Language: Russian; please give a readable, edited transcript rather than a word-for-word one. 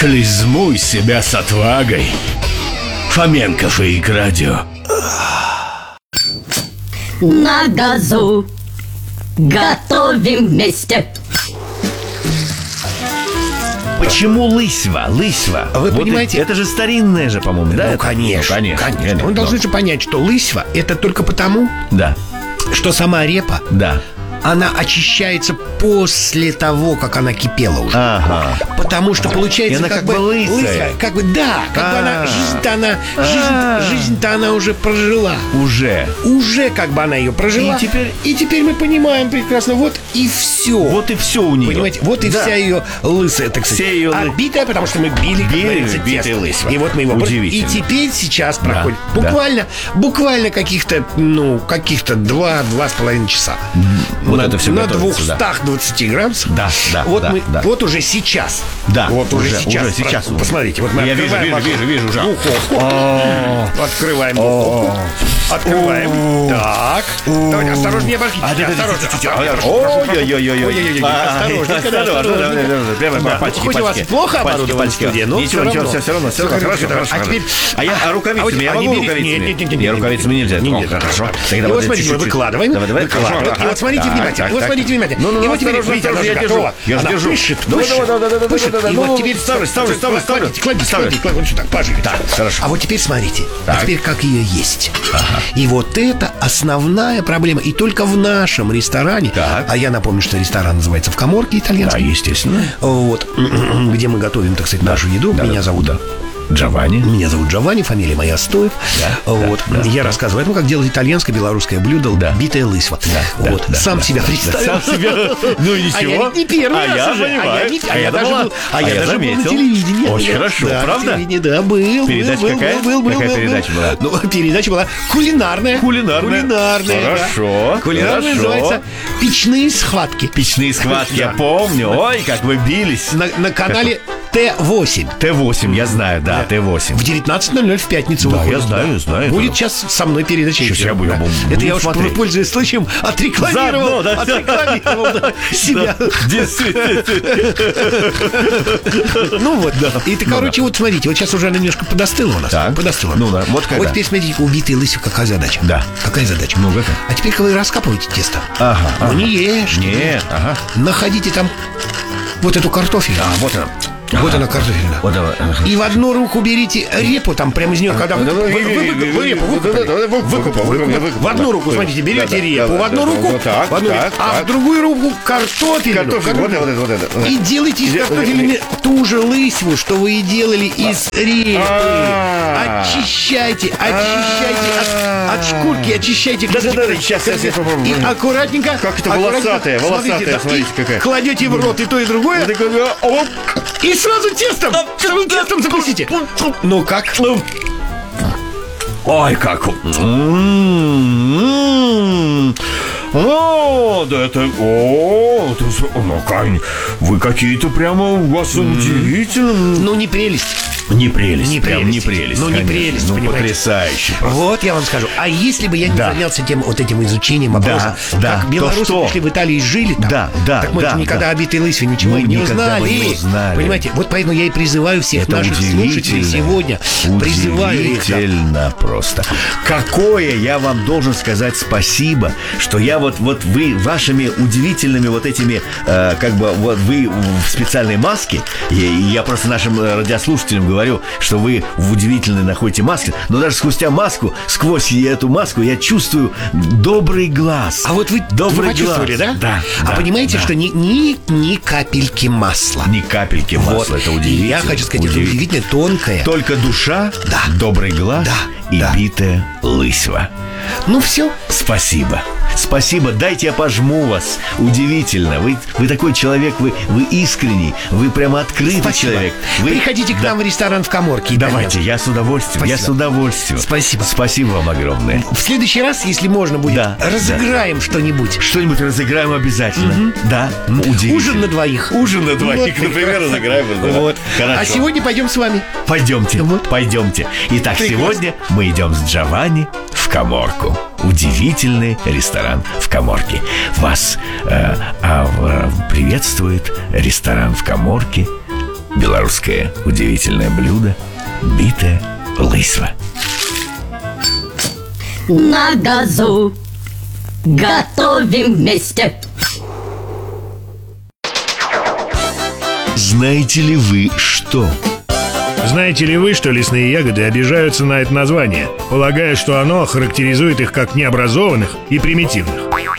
Клизмуй себя с отвагой. Фоменков и Иградио. На газу готовим вместе. Почему лысьва? Вы Вот понимаете? Это же старинное же, по-моему, да? Ну, конечно. конечно. Вы должны же понять, что лысьва — это только потому, Да, что сама репа, да. она очищается после того, как она кипела уже. Ага. Потому что получается, И она как бы лысая. как бы, да, как бы она, жизнь-то она уже прожила. Уже как бы она ее прожила. И теперь мы понимаем прекрасно, вот и все. Вот и все у нее. Понимаете, вот и Да. вся ее лысая, так сказать. Вся ее Отбитая, потому что мы били, как говорится, битая тесто. лысьва. И вот мы его... Удивительно. И теперь сейчас проходит да. буквально каких-то 2,5 часа. Вот это все на готовится, 220 градусах. Да. Вот уже сейчас. Да, вот уже сейчас. уже. Посмотрите, вот мы Я открываем вижу уже. духовку. Открываем духовку. Открываем. Так. Давайте, осторожнее, обожгите. Ой-ой-ой. Осторожненько. Прямо пальчики. Хоть у вас плохо оборудована студия, но ничего, все равно. Хорошо. А рукавицами я могу рукавицами? Нет, рукавицами нельзя. Хорошо. И вот смотрите, мы выкладываем. Давай. И вот смотрите внимательно. И вот теперь, видите, она уже готова. Я Она держу. пышет. Да. И вот теперь ставлю. Кладите вот сюда, пожалуйста. Да, хорошо. А вот теперь смотрите. Так. А теперь как ее есть. И вот это основная проблема. И только в нашем ресторане. Так. А я напомню, что ресторан называется «В каморке» итальянский. Да, естественно. Вот. Где мы готовим, так сказать, нашу еду. Меня зовут Джованни. Меня зовут Джованни, фамилия моя Стоев. Я рассказываю о том, как делать итальянское белорусское блюдо битая лысьва. Сам себя представил. Ну и ничего. А я не первый раз уже. Я даже был на телевидении. Очень хорошо, правда? Да, был. Передача какая? Какая передача была? Ну, передача была кулинарная. Хорошо. Кулинарная называется «Печные схватки». Печные схватки, я помню. Ой, как вы бились. На канале Т8. Т8, я знаю, да, Т8. В 19:00 в пятницу выходит. Я знаю. Будет сейчас со мной передача. Сейчас я буду Это я уж, смотреть. пользуясь случаем, отрекламировал себя. Ну вот. И ты, короче, вот смотрите, вот сейчас уже она немножко подостыла у нас. Подостыла. Ну да, вот когда. Вот теперь смотрите, убитый лысик, какая задача. Да. Какая задача? Ну, какая? А теперь, когда вы раскапываете тесто, Ага. не ешьте. Нет, ага. Находите там вот эту картофель. Вот она. Вот она картофельная. Вот она. И в одну руку берите репу, там прямо из нее, когда вы репу выкопали. В одну руку, смотрите, берете репу, в одну руку, а в другую руку картофель. Вот это. И делайте из картофеля ту же лысьву, что вы и делали из репы. Очищайте от шкурки, очищайте. Сейчас я попробую. И аккуратненько. Как это волосатая, смотрите, какая. Кладете в рот и то, и другое. И сразу тестом закусите. Ну как? Ой, как. Да это... Вы какие-то прямо у вас удивительные. Ну, не прелесть. Не прелесть. Прям не прелесть. Ну, не прелесть, Ну, понимаете. потрясающе. Вот я вам скажу. А если бы я не занялся этим изучением вопроса, как белорусы пришли в Италию и жили там, так мы же никогда о битой лысьве ничего не узнали. Понимаете, вот поэтому я и призываю всех наших слушателей сегодня. Призываю их. Удивительно просто. Какое я вам должен сказать спасибо, что я вот вы вашими удивительными вот этими, вы в специальной маске, и я просто нашим радиослушателям говорю, что вы в удивительной находите маске, но даже сквозь эту маску я чувствую добрый глаз. А вот вы почувствовали, да? Да. А понимаете, что ни капельки масла. Ни капельки масла, это удивительно. Я хочу сказать, это удивительно тонкое. Только душа, добрый глаз и битая лысьва. Ну все. Спасибо, дайте я пожму вас. Удивительно. Вы такой человек, вы искренний, вы прямо открытый человек. Приходите к нам в ресторан «В каморке». Давайте, я с удовольствием. Спасибо вам огромное. В следующий раз, если можно будет, разыграем что-нибудь. Что-нибудь разыграем обязательно. Да, удивительно. Ужин на двоих. Например, разыграем. Вот. Хорошо. А сегодня пойдем с вами. Пойдемте. Итак, сегодня мы идем с Джованни в каморку. Удивительный ресторан «В каморке». Вас приветствует ресторан «В каморке». белорусское удивительное блюдо битая лысва. На газу готовим вместе. Знаете ли вы что? Знаете ли вы, что лесные ягоды обижаются на это название, полагая, что оно характеризует их как необразованных и примитивных?